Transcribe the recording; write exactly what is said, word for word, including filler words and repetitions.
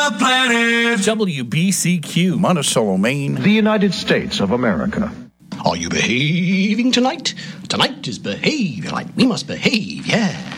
the planet. W B C Q, Monticello, Maine. The United States of America. Are you behaving tonight? Tonight is behave night. We must behave, yeah.